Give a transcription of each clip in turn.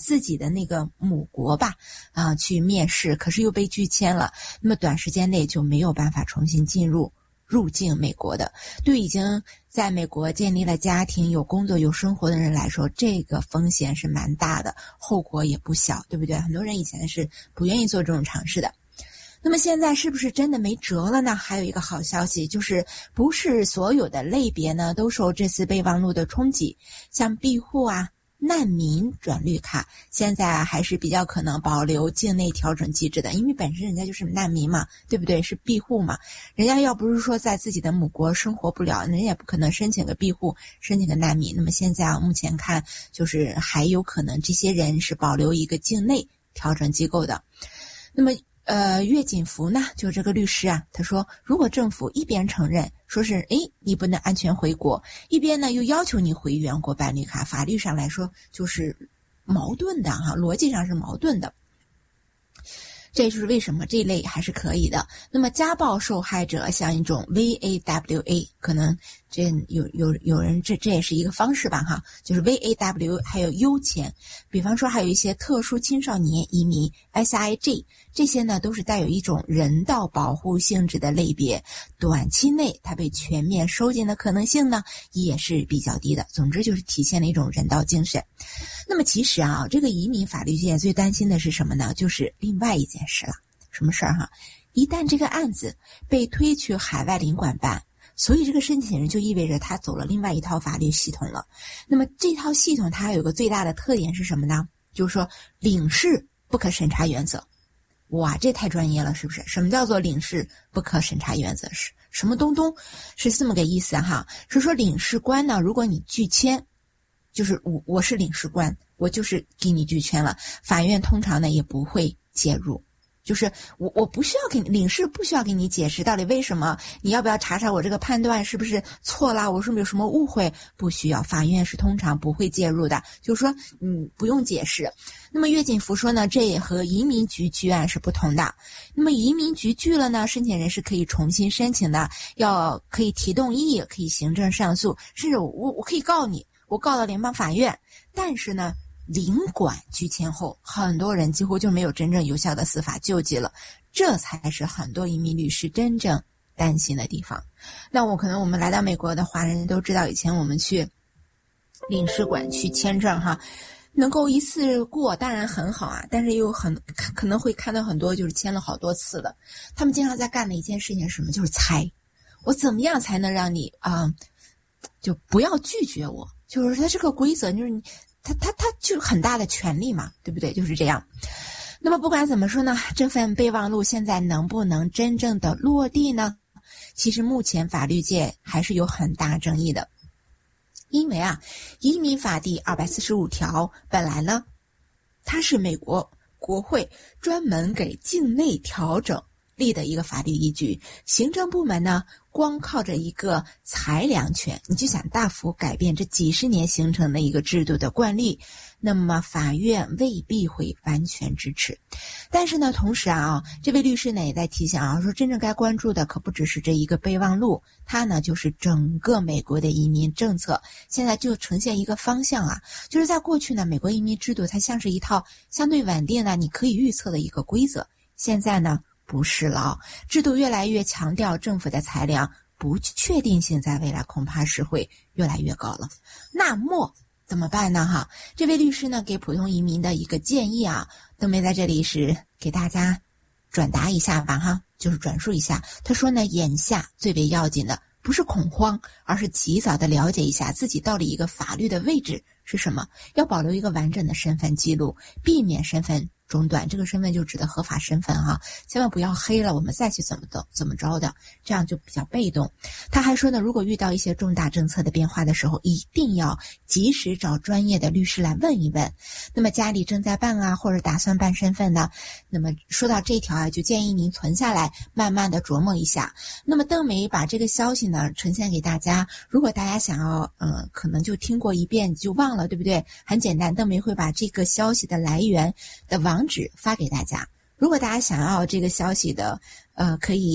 自己的那个母国吧，去面试，可是又被拒签了，那么短时间内就没有办法重新入境美国的。对已经在美国建立了家庭、有工作、有生活的人来说，这个风险是蛮大的，后果也不小，对不对？很多人以前是不愿意做这种尝试的。那么现在是不是真的没辙了呢？还有一个好消息，就是不是所有的类别呢都受这次备忘录的冲击，像庇护啊、难民转绿卡，现在还是比较可能保留境内调整机制的，因为本身人家就是难民嘛，对不对？是庇护嘛，人家要不是说在自己的母国生活不了，人家也不可能申请个庇护，申请个难民。那么现在目前看，就是还有可能这些人是保留一个境内调整机构的。那么岳锦福呢，就这个律师啊，他说，如果政府一边承认说是你不能安全回国，一边呢又要求你回原国办绿卡，法律上来说就是矛盾的哈，逻辑上是矛盾的。这就是为什么这一类还是可以的。那么家暴受害者像一种 VAWA， 可能这有人这也是一个方式吧哈，就是 VAW 还有优签，比方说还有一些特殊青少年移民 SIG， 这些呢都是带有一种人道保护性质的类别，短期内它被全面收紧的可能性呢也是比较低的。总之就是体现了一种人道精神。那么其实啊，这个移民法律界最担心的是什么呢？就是另外一件事了。什么事儿哈？一旦这个案子被推去海外领馆办，所以这个申请人就意味着他走了另外一套法律系统了。那么这套系统它有个最大的特点是什么呢？就是说领事不可审查原则。哇，这太专业了，是不是？什么叫做领事不可审查原则？是什么东东？是这么个意思哈。是说领事官呢，如果你拒签，就是我是领事官，我就是给你拒签了，法院通常呢也不会介入。就是我不需要给领事不需要给你解释到底为什么，你要不要查查我这个判断是不是错啦，我是不是有什么误会，不需要，法院是通常不会介入的，就是说不用解释。那么岳锦福说呢，这也和移民局拒案是不同的。那么移民局拒了呢，申请人是可以重新申请的，可以提动议，可以行政上诉，甚至我可以告你，我告到联邦法院。但是呢领馆拒签后，很多人几乎就没有真正有效的司法救济了，这才是很多移民律师真正担心的地方。那可能我们来到美国的华人都知道，以前我们去领事馆去签证哈，能够一次过当然很好啊，但是又可能会看到很多就是签了好多次的，他们经常在干的一件事情是什么？就是猜我怎么样才能让你就不要拒绝我，就是他这个规则就是他就很大的权利嘛，对不对？就是这样。那么不管怎么说呢，这份备忘录现在能不能真正的落地呢？其实目前法律界还是有很大争议的。因为移民法第245条本来呢，它是美国国会专门给境内调整立的一个法律依据，行政部门呢光靠着一个裁量权，你就想大幅改变这几十年形成的一个制度的惯例，那么法院未必会完全支持。但是呢，同时这位律师呢也在提醒说真正该关注的可不只是这一个备忘录，它呢就是整个美国的移民政策。现在就呈现一个方向就是在过去呢，美国移民制度它像是一套相对稳定的你可以预测的一个规则，现在呢不是了，制度越来越强调政府的裁量，不确定性在未来恐怕是会越来越高了。那么怎么办呢这位律师呢给普通移民的一个建议邓梅在这里是给大家转达一下吧就是转述一下。他说呢，眼下最为要紧的不是恐慌，而是及早的了解一下自己到底一个法律的位置是什么，要保留一个完整的身份记录，避免身份中断，这个身份就指的合法身份千万不要黑了我们再去怎么着的，这样就比较被动。他还说呢，如果遇到一些重大政策的变化的时候，一定要及时找专业的律师来问一问。那么家里正在办或者打算办身份呢，那么说到这条就建议您存下来慢慢的琢磨一下。那么邓梅把这个消息呢呈现给大家，如果大家想要可能就听过一遍就忘了，对不对？很简单，邓梅会把这个消息的来源的网址发给大家。如果大家想要这个消息的可以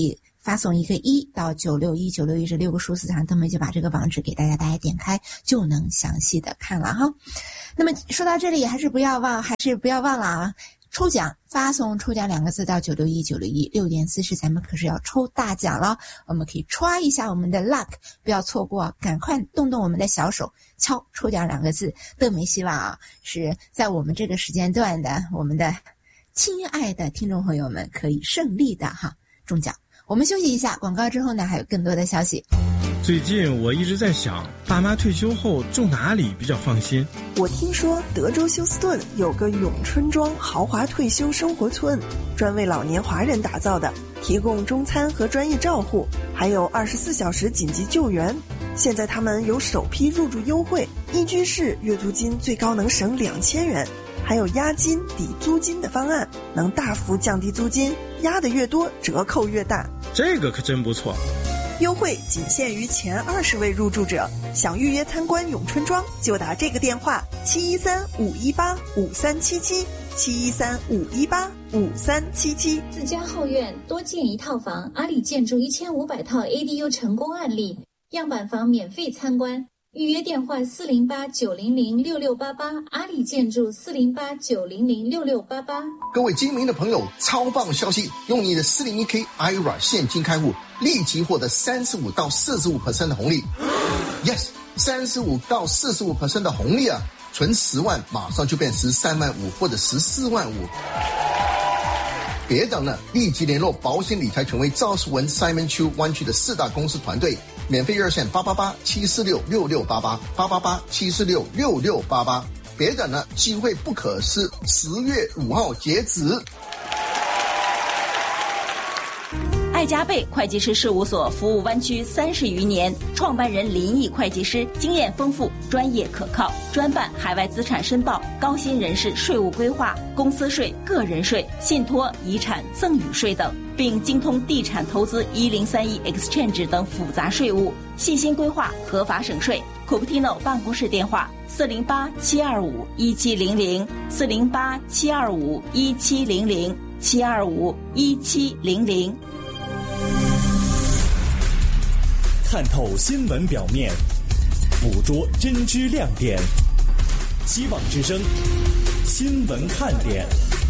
发送一个1到961961这6个数字上，登梅就把这个网址给大家点开就能详细的看了哈。那么说到这里还是不要忘了啊，抽奖发送抽奖2个字到961961 6点40咱们可是要抽大奖了，我们可以刷一下我们的 luck， 不要错过，赶快动我们的小手敲抽奖2个字。邓梅希望啊是在我们这个时间段的我们的亲爱的听众朋友们可以胜利的哈中奖。我们休息一下，广告之后呢还有更多的消息。 最近我一直在想，爸妈退休后住哪里比较放心？ 我听说德州休斯顿有个永春庄豪华退休生活村，专为老年华人打造的，提供中餐和专业照护，还有24小时紧急救援。现在他们有首批入住优惠，1居室月租金最高能省2000元，还有押金抵租金的方案，能大幅降低租金，押的越多折扣越大。 这个可真不错。 优惠仅限于前20位入住者，想预约参观永春庄就打这个电话713-518-5377 713-518-5377。 自家后院多建一套房，阿里建筑1500套 ADU 成功案例，样板房免费参观。预约电话408-900-6688，阿里建筑408-900-6688。 各位精明的朋友，超棒消息！用你的401k IRA 现金开户，立即获得35到45% 的红利。Yes， 35到45% 的红利啊！存10万，马上就变13万5或者14万5。别等了，立即联络保险理财权威赵世文 Simon Chu 湾区的4大公司团队，免费热线888-746-6688 别等了，机会不可失，10月5号截止。 爱加倍会计师事务所服务湾区30余年，创办人林毅会计师经验丰富，专业可靠，专办海外资产申报、高薪人士税务规划、公司税、个人税、信托、遗产、赠与税等，并精通地产投资1031 Exchange 等复杂税务，细心规划，合法省税。Cupertino 办公室电话408-725-1700 408-725-1700 725-1700。 看透新闻表面，捕捉真知亮点。希望之声新闻看点。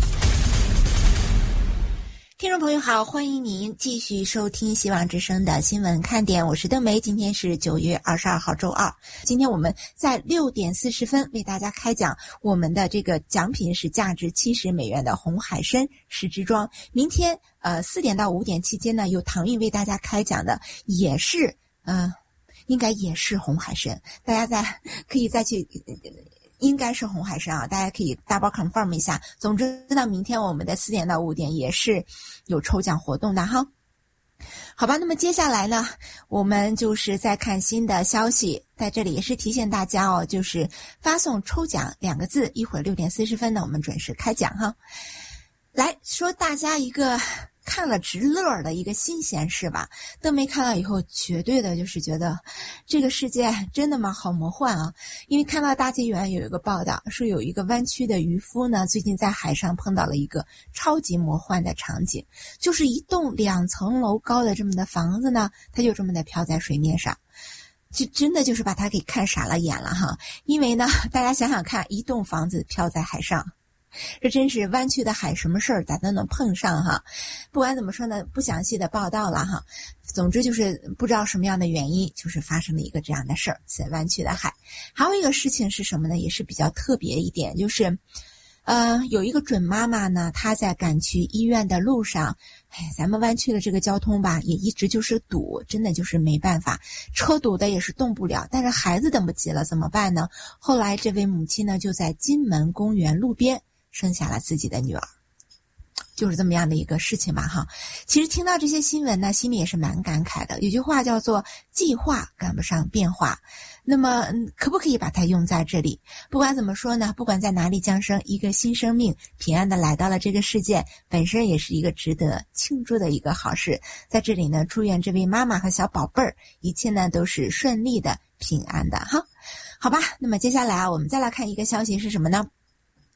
听众朋友好，欢迎您继续收听希望之声的新闻看点，我是邓梅。今天是9月22号周二，今天我们在6点40分为大家开讲，我们的这个奖品是价值70美元的红海参10支装。明天4点到5点期间呢，有唐韵为大家开讲的，也是应该也是红海参，大家可以再去应该是红海参啊，大家可以double confirm 一下。总之呢，明天我们的4点到5点也是有抽奖活动的哈。好吧，那么接下来呢，我们就是在看新的消息，在这里也是提醒大家哦，就是发送抽奖2个字，一会儿6点40分呢，我们准时开奖哈。来说大家一个看了直乐的一个新鲜事吧，邓梅看到以后绝对的就是觉得这个世界真的吗？好魔幻啊！因为看到大纪元有一个报道，说有一个湾区的渔夫呢，最近在海上碰到了一个超级魔幻的场景，就是一栋2层楼高的这么的房子呢，它就这么的飘在水面上。就真的就是把它给看傻了眼了哈，因为呢，大家想想看，一栋房子飘在海上，这真是湾区的海，什么事儿咱都能碰上哈。不管怎么说呢，不详细的报道了哈。总之就是不知道什么样的原因，就是发生了一个这样的事儿，在湾区的海。还有一个事情是什么呢？也是比较特别一点，就是有一个准妈妈呢，她在赶去医院的路上，咱们湾区的这个交通吧，也一直就是堵，真的就是没办法，车堵的也是动不了，但是孩子等不及了，怎么办呢？后来这位母亲呢，就在金门公园路边生下了自己的女儿，就是这么样的一个事情吧哈。其实听到这些新闻呢，心里也是蛮感慨的。有句话叫做计划赶不上变化，那么可不可以把它用在这里？不管怎么说呢，不管在哪里降生，一个新生命平安的来到了这个世界，本身也是一个值得庆祝的一个好事。在这里呢，祝愿这位妈妈和小宝贝儿一切呢都是顺利的、平安的哈。好吧，那么接下来我们再来看一个消息是什么呢？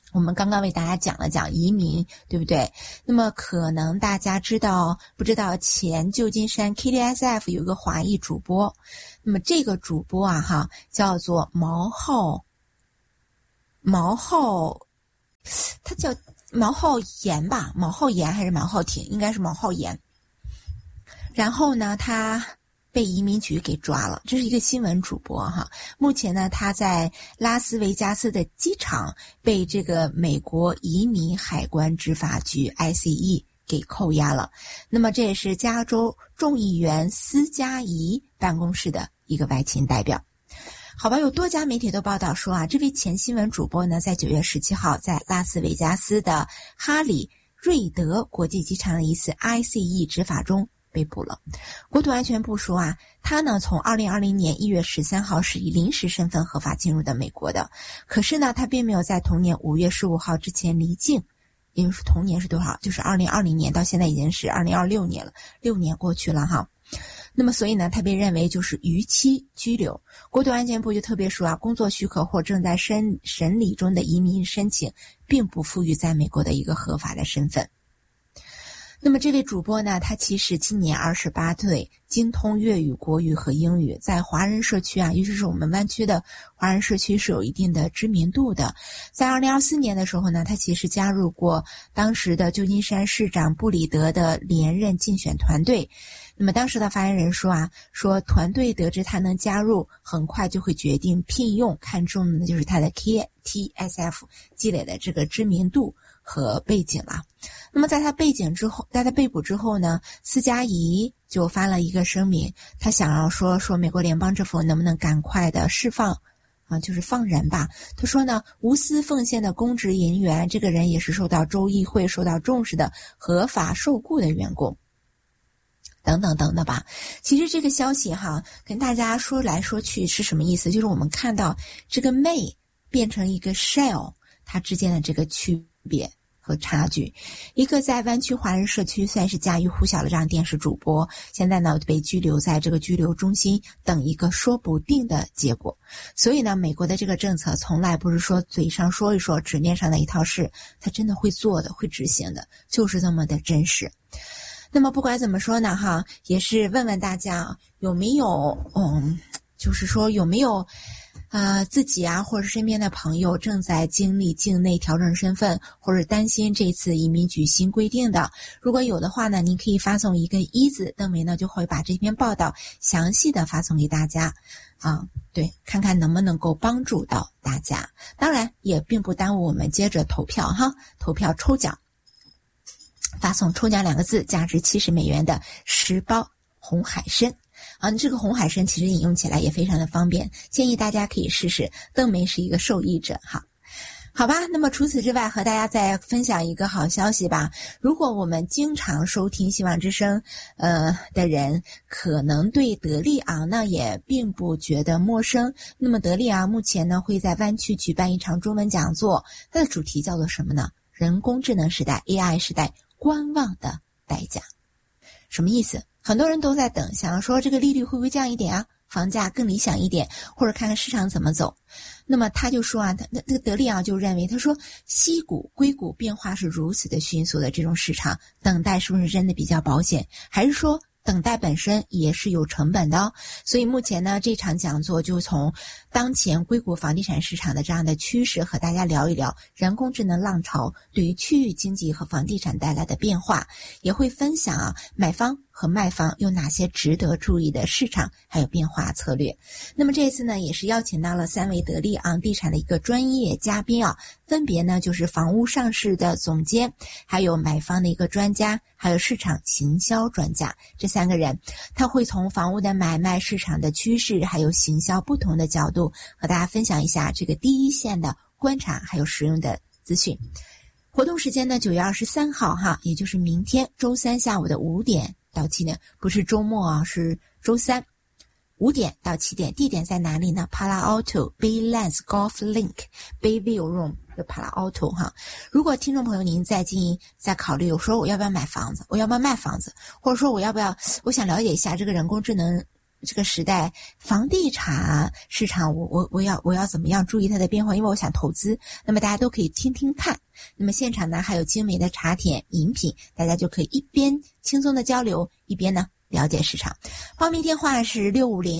我们刚刚为大家讲了讲移民，对不对？那么可能大家不知道前旧金山 KDSF 有个华裔主播，那么这个主播啊叫做毛浩，他叫毛浩岩吧，毛浩岩还是毛浩庭，应该是毛浩岩。然后呢，他被移民局给抓了，这是一个新闻主播哈。目前呢，他在拉斯维加斯的机场被这个美国移民海关执法局 ICE 给扣押了。那么这也是加州众议员斯嘉仪办公室的一个外勤代表。好吧，有多家媒体都报道说啊，这位前新闻主播呢，在9月17号在拉斯维加斯的哈里瑞德国际机场的一次 ICE 执法中被捕了。国土安全部说啊，他呢从2020年1月13号是以临时身份合法进入的美国的，可是呢，他并没有在同年5月15号之前离境，也就是同年是多少？就是2020年到现在已经是2026年了，6年过去了哈。那么所以呢，他被认为就是逾期拘留。国土安全部就特别说啊，工作许可或正在审理中的移民申请并不赋予在美国的一个合法的身份。那么这位主播呢，他其实今年28岁，精通粤语、国语和英语，在华人社区啊，尤其是我们湾区的华人社区是有一定的知名度的。在2024年的时候呢，他其实加入过当时的旧金山市长布里德的连任竞选团队。那么当时的发言人说啊，说团队得知他能加入，很快就会决定聘用，看中的就是他的 KTSF 积累的这个知名度和背景了。那么在他被捕之后呢，斯嘉仪就发了一个声明，他想要说美国联邦政府能不能赶快的释放就是放人吧。他说呢，无私奉献的公职人员，这个人也是受到州议会受到重视的合法受雇的员工。等等等的吧。其实这个消息跟大家说来说去是什么意思？就是我们看到这个 May 变成一个 Shell， 它之间的这个区别和差距。一个在湾区华人社区算是家喻户晓的这样电视主播，现在呢被拘留在这个拘留中心，等一个说不定的结果。所以呢，美国的这个政策从来不是说嘴上说一说，纸面上的一套事，它真的会做的，会执行的，就是这么的真实。那么不管怎么说呢也是问问大家有没有就是说有没有自己或者是身边的朋友正在经历境内调整身份，或者担心这次移民局新规定的。如果有的话呢，您可以发送一个1字，邓梅呢就会把这篇报道详细的发送给大家对，看看能不能够帮助到大家。当然也并不耽误我们接着投票投票抽奖。发送抽奖2个字，价值$70的10包红海参这个红海参其实饮用起来也非常的方便，建议大家可以试试。邓梅是一个受益者好吧。那么除此之外，和大家再分享一个好消息吧。如果我们经常收听希望之声的人，可能对德利昂呢也并不觉得陌生。那么德利昂目前呢会在湾区举办一场中文讲座，它的主题叫做什么呢？人工智能时代 AI 时代观望的代价。什么意思？很多人都在等，想要说这个利率会不会降一点房价更理想一点，或者看看市场怎么走。那么他就说那个德利昂就认为，他说西股硅谷变化是如此的迅速的这种市场，等待是不是真的比较保险，还是说等待本身也是有成本的所以目前呢，这场讲座就从当前硅谷房地产市场的这样的趋势和大家聊一聊人工智能浪潮对于区域经济和房地产带来的变化，也会分享买方和卖方有哪些值得注意的市场还有变化策略。那么这次呢，也是邀请到了3位德利昂地产的一个专业嘉宾分别呢就是房屋上市的总监，还有买方的一个专家，还有市场行销专家。这3个人他会从房屋的买卖市场的趋势还有行销不同的角度和大家分享一下这个第一线的观察还有实用的资讯。活动时间呢9月23号也就是明天周三下午的5点到7点，不是周末是周三5点到7点。地点在哪里呢？ Palo Alto Baylands Golf Link Bayview Room 的 Palo Alto 如果听众朋友您在考虑，我说我要不要买房子，我要不要卖房子，或者说我想了解一下这个人工智能这个时代，房地产市场我要怎么样注意它的变化？因为我想投资，那么大家都可以听听看。那么现场呢还有精美的茶点饮品，大家就可以一边轻松的交流，一边呢了解市场。报名电话是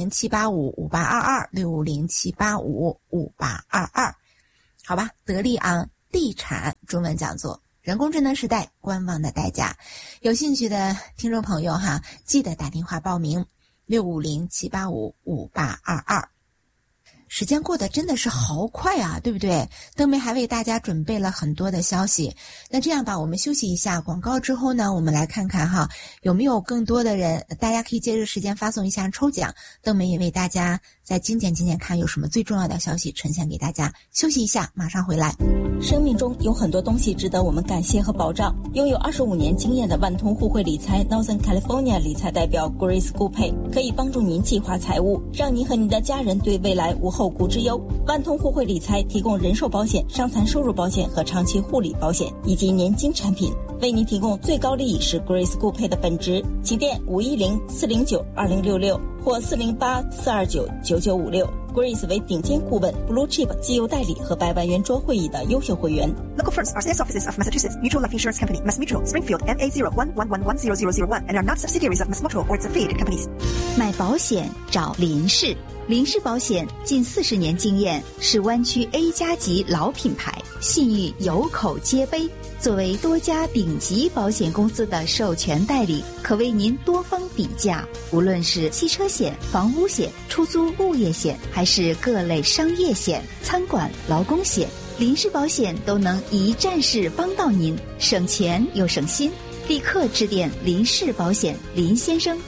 650-785-5822，650-785-5822。好吧，德利昂地产中文讲座，人工智能时代观望的代价。有兴趣的听众朋友哈，记得打电话报名650-785-5822。时间过得真的是好快啊，对不对？邓梅还为大家准备了很多的消息。那这样吧，我们休息一下广告之后呢，我们来看看哈，有没有更多的人，大家可以借这个时间发送一下抽奖。邓梅也为大家再精简看有什么最重要的消息呈现给大家。休息一下，马上回来。 生命中有很多东西值得我们感谢和保障。拥有25年经验的万通互惠理财 Northern California 理财代表 Grace Gupay 可以帮助您计划财务，让您和您的家人对未来无后顾之忧。万通互惠理财提供人寿保险、伤残收入保险和长期护理保险以及年金产品，为您提供最高利益是 Grace Gupay 的本职。起电510-409-2066或408-429-9956。Grace 为顶尖顾问 Blue Chip 绩优代理和100万圆桌会议的优秀会员。 Local firms are sales offices of Massachusetts Mutual Life Insurance Company, Mass Mutual, Springfield, MA01110001 and are not subsidiaries of Mass Mutual or its affiliated companies. 买保险找林氏。林氏保险近40年经验，是湾区 A 加级老品牌，信誉有口皆碑。作为多家顶级保险公司的授权代理，可为您多方比价。无论是汽车险、房屋险、出租物业险，还是各类商业险、餐馆、劳工险，林氏保险都能一站式帮到您，省钱又省心。立刻致电林氏保险林先生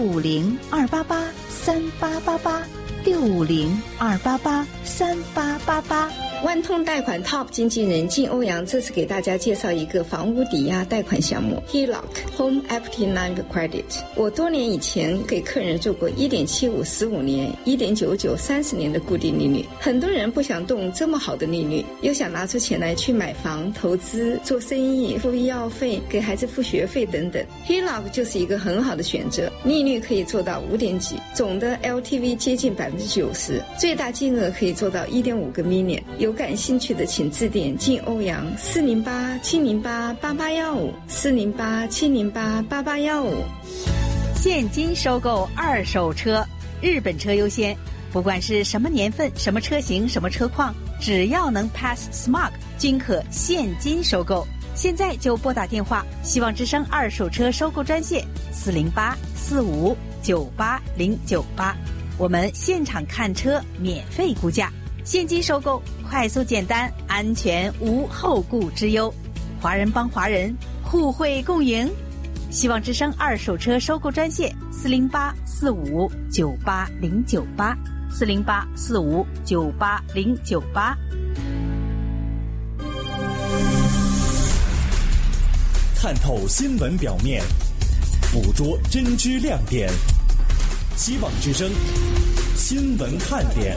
650-288-3888，650-288-3888。 万通贷款 Top 经纪人靳欧阳这次给大家介绍一个房屋抵押贷款项目 HELOC Home Equity Line of Credit。 我多年以前给客人做过 1.75 15年 1.99 30年的固定利率。很多人不想动这么好的利率，又想拿出钱来去买房、投资、做生意、付医药费、给孩子付学费等等， HELOC 就是一个很好的选择。利率可以做到5点几，总的 LTV 接近 90%， 最大金额可以做到 1.5 个 million。 有感兴趣的请致电靳欧阳408-708-8815 408-708-8815。 现金收购二手车，日本车优先，不管是什么年份、什么车型、什么车况，只要能 pass SMART 均可现金收购。现在就拨打电话，希望之声二手车收购专线408-4598-098，我们现场看车免费估价，现金收购，快速简单，安全无后顾之忧。华人帮华人，互惠共赢。希望之声二手车收购专线408-4598-098 408-4598-098。 看透新闻表面，捕捉真知亮点。希望之声新闻看点。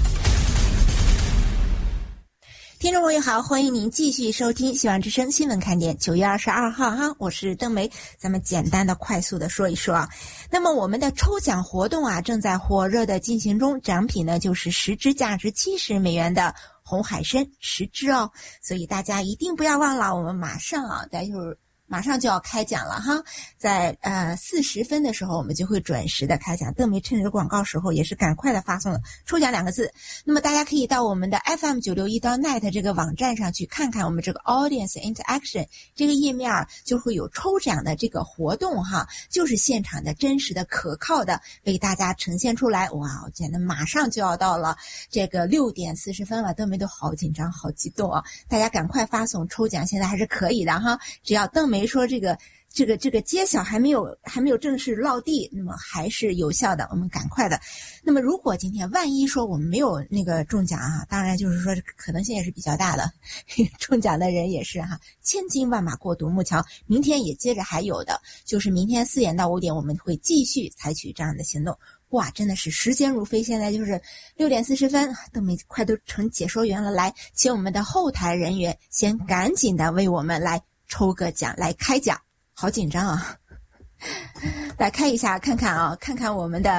听众朋友好，欢迎您继续收听希望之声新闻看点9月22号哈，我是邓梅，咱们简单的快速的说一说啊。那么我们的抽奖活动啊正在火热的进行中，奖品呢就是10支价值$70的红海参10支哦，所以大家一定不要忘了，我们马上就要开奖了哈，在40分的时候我们就会准时的开奖。邓梅趁着广告时候也是赶快的发送了抽奖2个字。那么大家可以到我们的 FM961.net 这个网站上去看看我们这个 Audience Interaction 这个页面，就会有抽奖的这个活动哈，就是现场的真实的可靠的为大家呈现出来。哇，我觉得马上就要到了这个6点40分了，邓梅都好紧张好激动啊！大家赶快发送抽奖，现在还是可以的哈，只要邓梅说这个揭晓还没有正式落地，那么还是有效的，我们赶快的。那么如果今天万一说我们没有那个中奖啊，当然就是说可能性也是比较大的，中奖的人也是哈，千军万马过独木桥，明天也接着还有的，就是明天4点到5点我们会继续采取这样的行动。哇，真的是时间如飞，现在就是6点40分，邓梅快都成解说员了，来，请我们的后台人员先赶紧的为我们来抽个奖，来开奖，好紧张啊！来开一下看看啊，看看我们的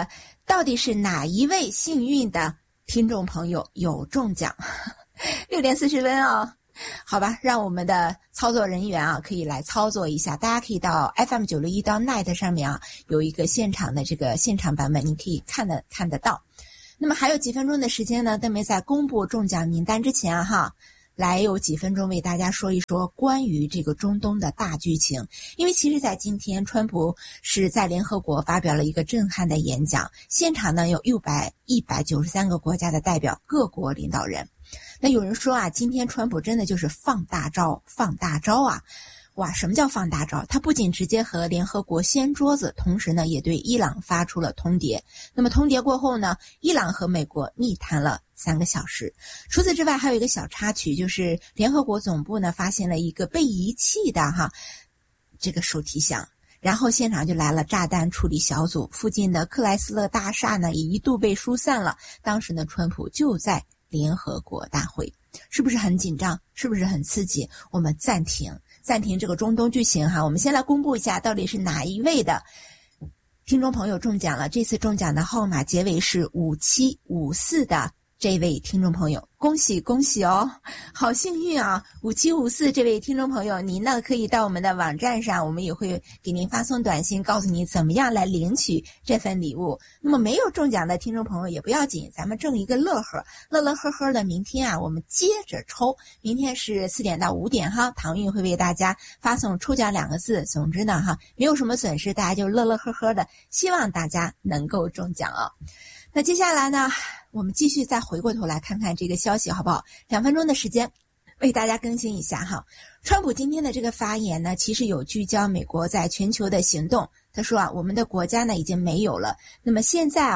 到底是哪一位幸运的听众朋友有中奖？6点40分啊。好吧，让我们的操作人员啊可以来操作一下，大家可以到 FM961 到 Night 上面啊有一个现场的这个现场版本，你可以看得到。那么还有几分钟的时间呢，邓梅在公布中奖名单之前哈，来有几分钟为大家说一说关于这个中东的大剧情。因为其实在今天川普是在联合国发表了一个震撼的演讲，现场呢有193个国家的代表，各国领导人。那有人说啊，今天川普真的就是放大招啊！哇，什么叫放大招？他不仅直接和联合国掀桌子，同时呢也对伊朗发出了通牒。那么通牒过后呢，伊朗和美国密谈了3个小时。除此之外，还有一个小插曲，就是联合国总部呢发现了一个被遗弃的这个手提箱。然后现场就来了炸弹处理小组，附近的克莱斯勒大厦呢也一度被疏散了。当时呢，川普就在联合国大会，是不是很紧张？是不是很刺激？我们暂停这个中东剧情哈。我们先来公布一下到底是哪一位的听众朋友中奖了。这次中奖的号码结尾是5754的这位听众朋友，恭喜恭喜哦，好幸运啊！5754这位听众朋友，您呢可以到我们的网站上，我们也会给您发送短信，告诉你怎么样来领取这份礼物。那么没有中奖的听众朋友也不要紧，咱们挣一个乐呵呵的。明天啊，我们接着抽，明天是4点到5点哈，唐韵会为大家发送抽奖2个字。总之呢没有什么损失，大家就乐呵的，希望大家能够中奖啊。那接下来呢，我们继续再回过头来看看这个消息好不好？2分钟的时间为大家更新一下哈。川普今天的这个发言呢，其实有聚焦美国在全球的行动。他说啊，我们的国家呢已经没有了。那么现在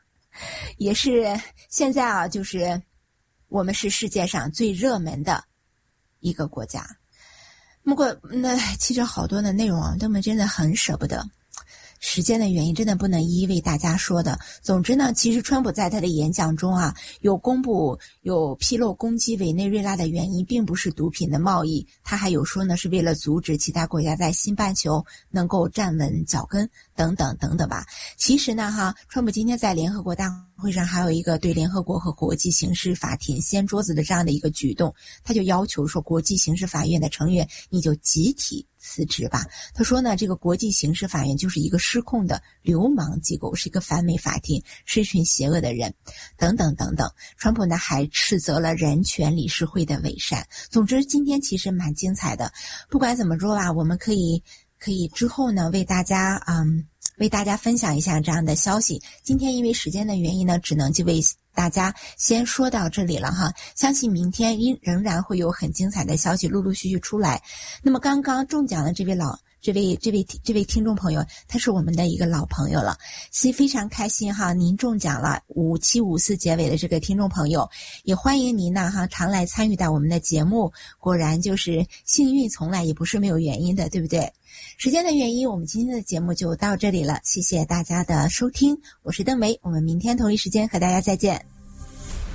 就是我们是世界上最热门的一个国家。不过那其实好多的内容啊，他们真的很舍不得。时间的原因真的不能一一为大家说的。总之呢，其实川普在他的演讲中有披露攻击委内瑞拉的原因并不是毒品的贸易，他还有说呢是为了阻止其他国家在新半球能够站稳脚跟等等吧。其实呢川普今天在联合国大会上还有一个对联合国和国际刑事法庭掀桌子的这样的一个举动，他就要求说国际刑事法院的成员你就集体辞职吧。他说呢，这个国际刑事法院就是一个失控的流氓机构，是一个反美法庭，是一群邪恶的人，等等。川普呢还斥责了人权理事会的伪善。总之今天其实蛮精彩的。不管怎么说吧，我们可以之后呢为大家分享一下这样的消息。今天因为时间的原因呢，只能就为大家先说到这里了哈。相信明天仍然会有很精彩的消息陆陆续续出来。那么刚刚中奖的这位听众朋友，他是我们的一个老朋友了，非常开心哈，您中奖了5754结尾的这个听众朋友，也欢迎您呢常来参与到我们的节目。果然就是幸运从来也不是没有原因的，对不对？时间的原因，我们今天的节目就到这里了，谢谢大家的收听，我是邓梅，我们明天同一时间和大家再见。